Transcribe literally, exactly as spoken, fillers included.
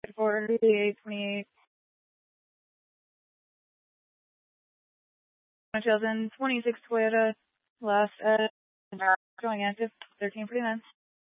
four, eight, twenty-eight. one thousand twenty-six Toyota, last at showing active, thirteen forty-nine.